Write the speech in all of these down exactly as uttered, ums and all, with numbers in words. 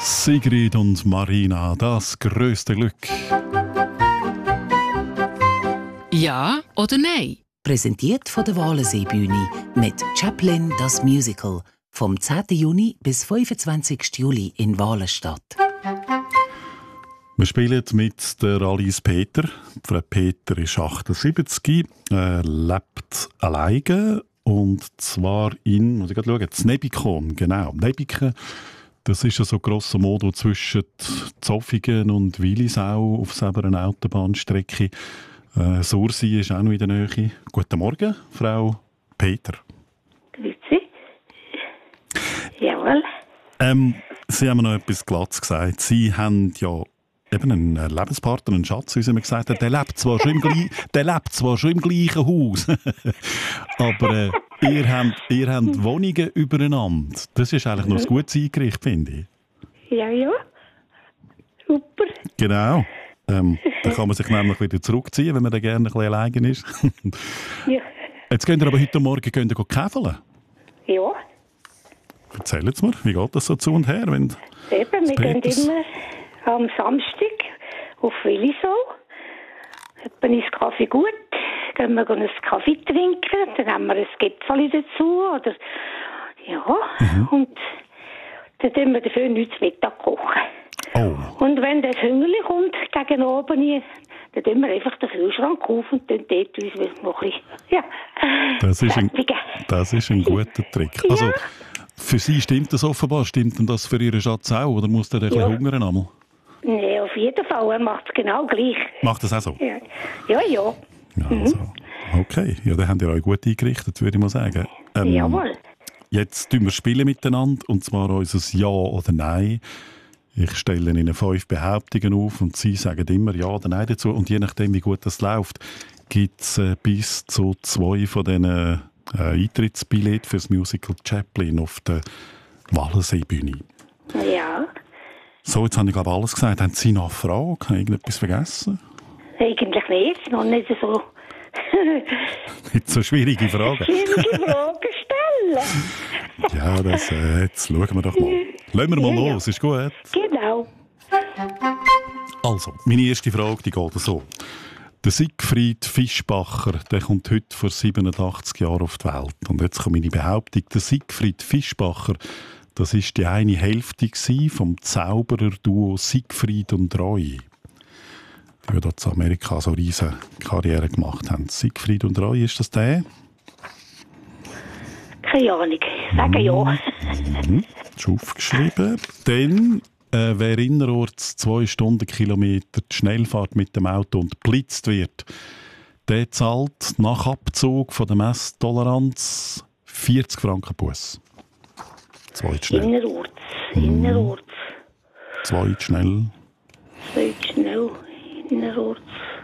Sigrid und Marina, das grösste Glück. Ja oder nein? Präsentiert von der Waleseebühne mit Chaplin das Musical vom zehnten Juni bis fünfundzwanzigsten Juli in Walenstadt. Wir spielen mit der Alice Peter. Frau Peter ist achtundsiebzig, äh, lebt alleine und zwar in, muss ich gerade schauen, Nebikon, genau, Nebiken. Das ist ja so grosso modo zwischen Zofingen und Willisau auf selber Autobahnstrecke. Äh, Sursi ist auch noch in der Nähe. Guten Morgen, Frau Peter. Grüezi. Jawohl. Ähm, Sie haben mir noch etwas Glattes gesagt. Sie haben ja eben einen Lebenspartner, einen Schatz, wie Sie mir gesagt haben. Der lebt zwar schon im, Gle- der lebt zwar schon im gleichen Haus, aber äh, ihr, habt, ihr habt Wohnungen übereinander. Das ist eigentlich noch ein gutes eingerichtet, finde ich. Ja, ja. Super. Genau. Ähm, da kann man sich nämlich wieder zurückziehen, wenn man dann gerne ein bisschen alleine ist. Ja. Jetzt gehen wir aber heute Morgen gehen wir käfeln. Ja. Erzählen Sie mir, wie geht das so zu und her? Wenn Eben, wir gehen Peters- immer am Samstag auf Willisau. Etwa ist Kaffee gut. Gehen wir einen Kaffee trinken. Dann haben wir ein Gipfeli dazu. Oder, ja. Mhm. Und dann tun wir dafür nichts zu Mittag kochen. Oh, Und wenn das Hüngerli kommt, gegen oben hier, dann tun wir einfach den Kühlschrank auf und dann dort uns noch ein bisschen, ja, das ist, ein, sättigen. das ist ein guter Trick. Also, Ja. für Sie stimmt das offenbar. Stimmt denn das für Ihren Schatz auch? Oder muss der ein bisschen Ja. hungern einmal? Nee, auf jeden Fall, er macht es genau gleich. Macht das auch so? Ja, ja. ja. Ja, also, okay, ja, dann habt ihr euch gut eingerichtet, würde ich mal sagen. Ähm, Jawohl. Jetzt spielen wir spielen miteinander, und zwar unser Ja oder Nein. Ich stelle Ihnen fünf Behauptungen auf und Sie sagen immer Ja oder Nein dazu. Und je nachdem, wie gut das läuft, gibt es äh, bis zu zwei von diesen äh, Eintrittsbilletten für das Musical Chaplin auf der Wallenseebühne. Ja, So, jetzt habe ich glaube alles gesagt. Haben Sie noch eine Frage? Habe ich irgendetwas vergessen? eigentlich nicht. Noch nicht so Nicht so schwierige Fragen. schwierige Fragen stellen. Ja, das, äh, jetzt schauen wir doch mal. Lassen wir mal Ja, ja. los, ist gut. Genau. Also, meine erste Frage, die geht so. Der Siegfried Fischbacher, der kommt heute vor siebenundachtzig Jahren auf die Welt. Und jetzt kommt meine Behauptung, der Siegfried Fischbacher, das ist die eine Hälfte gsi vom Zaubererduo Siegfried und Roy. Die ja dort in Amerika so eine riesige Karriere gemacht haben. Siegfried und Roy, ist das der? Keine Ahnung. Sagen ja. Mhm. Ist aufgeschrieben. Dann, äh, wer innerorts zwei Stundenkilometer die Schnellfahrt mit dem Auto und blitzt wird, der zahlt nach Abzug von der Messtoleranz vierzig Franken Buß. Zwei zu schnell. Innerorts. Innerorts. Zwei zu schnell. Seid schnell. Innerorts.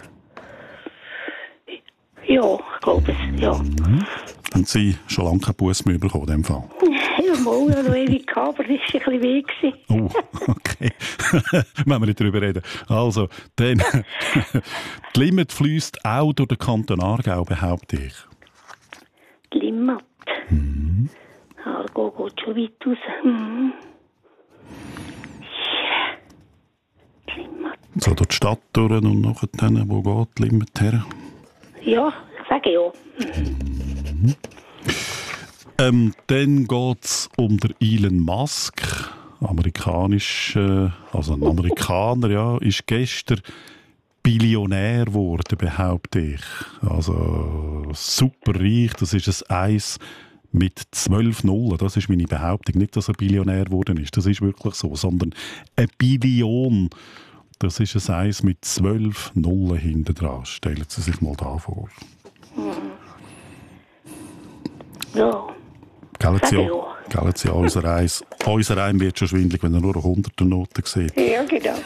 Ja, ich glaube es. Ja. Haben Sie schon lange keinen Buß mehr bekommen, in dem Fall? Ja, mal, ja, noch ewig gehabt, aber das war ein bisschen weh gewesen. Oh, okay. Wenn wir nicht darüber reden. Also, dann. Die Limmat fliesst auch durch den Kanton Aargau, behaupte ich. Die Limmat. Mhm. Aargau geht schon weit raus. Mhm. Die Limmat. So durch die Stadt durch und nachher, dann, wo geht die Limmat her? Ja, ich sage ja. Ähm, dann geht es um den Elon Musk. Amerikanisch, äh, also ein Amerikaner, ja, ist gestern Billionär geworden, behaupte ich. Also super reich, das ist ein Eis mit zwölf Nullen. Das ist meine Behauptung. Nicht, dass er Billionär geworden ist, das ist wirklich so, sondern eine Billion. Das ist ein Eis mit zwölf Nullen hinten dran. Stellen Sie sich mal da vor. Ja. Gell, Sag ja, ja. gell, ja, unser Eis. Unser Eis wird schon schwindelig, wenn er nur eine Hunderter-Note sieht. Ja, genau.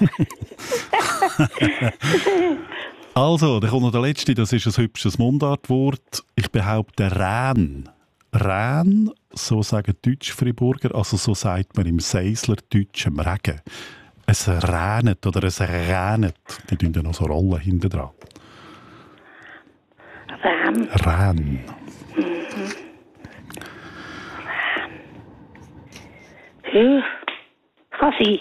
Also, dann kommt noch der letzte, das ist ein hübsches Mundartwort. Ich behaupte Rän. Rän, so sagen Deutsch-Friburger, also so sagt man im Seisler-Deutsch im Regen. Es ränet oder es ränet. Die tun dann noch so Rollen hinten dran. Ram. Rän. Ja, kann sein.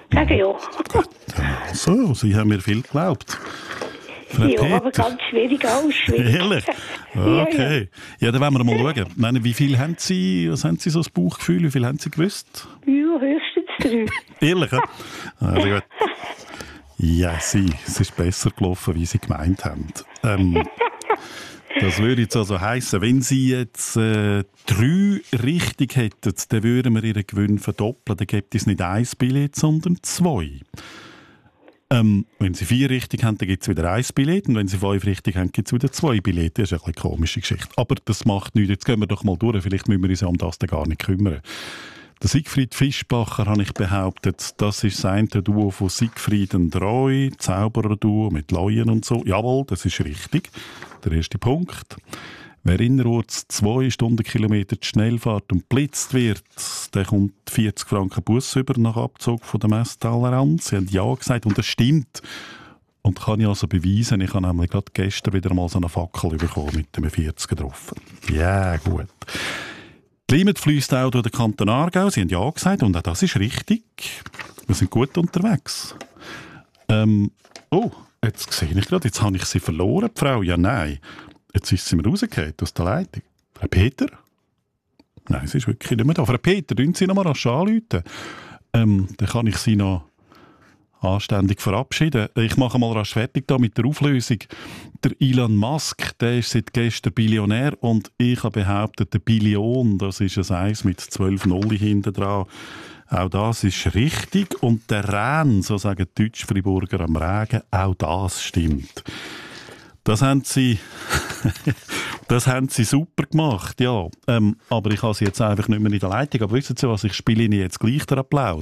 Sage ja. Also, Sie haben mir viel geglaubt. Frau Ja, Peter. aber ganz schwierig auch. Schwierig. Ehrlich? Okay. Ja, dann wollen wir mal schauen. Ich meine, wie viel haben Sie, was haben Sie so das Bauchgefühl? Wie viel haben Sie gewusst? Ja, höchstens drei. Ehrlich, ja? Also gut. Ja, Sie, es ist besser gelaufen, wie Sie gemeint haben. Ähm, das würde jetzt also heissen, wenn Sie jetzt äh, drei richtig hätten, dann würden wir Ihren Gewinn verdoppeln. Dann gibt es nicht ein Billett, sondern zwei. Ähm, wenn Sie vier richtig haben, dann gibt es wieder ein Billett. Und wenn Sie fünf richtig haben, gibt es wieder zwei Billette. Das ist eine bisschen komische Geschichte. Aber das macht nichts. Jetzt gehen wir doch mal durch. Vielleicht müssen wir uns um das dann gar nicht kümmern. Der Siegfried Fischbacher, habe ich behauptet, das ist sein Duo von Siegfried und Roy, Zauberer-Duo mit Leuen und so. Jawohl, das ist richtig. Der erste Punkt. Wer innerorts zwei Stundenkilometer die Schnellfahrt und blitzt wird, der kommt vierzig Franken Bus über nach Abzug von der Messtalerrand. Sie haben Ja gesagt und das stimmt. Und kann ich also beweisen, ich habe nämlich gerade gestern wieder mal so eine Fackel bekommen mit dem vierziger drauf. Ja, gut. Die Limit fliesst auch durch den Kanton Aargau. Sie haben Ja gesagt und auch das ist richtig. Wir sind gut unterwegs. Ähm, oh, jetzt sehe ich gerade, jetzt habe ich sie verloren, die Frau. Ja, nein. Jetzt ist sie mir rausgefallen aus der Leitung. Frau Peter? Nein, sie ist wirklich nicht mehr da. Frau Peter, dürfen Sie noch mal rasch anrufen? Ähm, dann kann ich Sie noch anständig verabschieden. Ich mache mal rasch fertig da mit der Auflösung. Der Elon Musk, der ist seit gestern Billionär und ich habe behauptet, der Billion, das ist ein Eis mit zwölf Nulli hinten dran. Auch das ist richtig. Und der Rhein, so sagen die Deutsch-Friburger am Regen, auch das stimmt. Das haben sie, das haben sie super gemacht, ja. Ähm, aber ich habe sie jetzt einfach nicht mehr in der Leitung. Aber wissen Sie was, ich spiele Ihnen jetzt gleich den Applaus.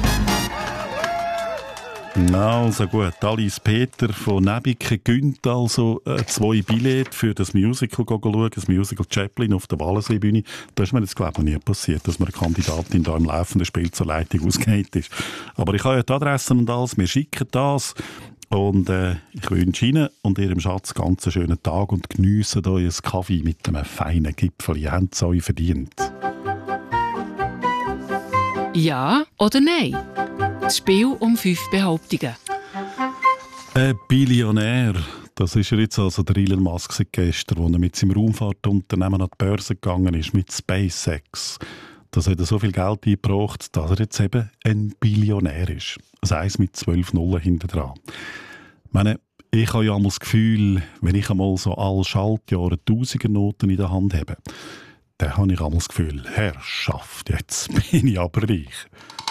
Also gut, Alice Peter von Nebiken gönnt also äh, zwei Billette für das Musical schauen, das Musical Chaplin auf der Wallenseebühne. Das ist mir jetzt, glaube ich, noch nie passiert, dass mir eine Kandidatin da im laufenden Spiel zur Leitung ausgeht ist. Aber ich habe ja die Adressen und alles, wir schicken das. Und äh, ich wünsche Ihnen und Ihrem Schatz ganz einen schönen Tag und geniessen euren Kaffee mit einem feinen Gipfel. Ihr habt es euch verdient. Ja oder nein? Das Spiel um fünf Behauptungen. Ein Billionär, das ist jetzt also der Elon Musk seit gestern, als er mit seinem Raumfahrtunternehmen an die Börse gegangen ist, mit SpaceX. Das hat er so viel Geld eingebracht, dass er jetzt eben ein Billionär ist. Das heisst mit zwölf Nullen hinten dran. Ich meine, ich habe ja einmal das Gefühl, wenn ich einmal so alle Schaltjahre Tausigernoten in der Hand habe, dann habe ich einmal das Gefühl, Herrschaft, jetzt bin ich aber reich.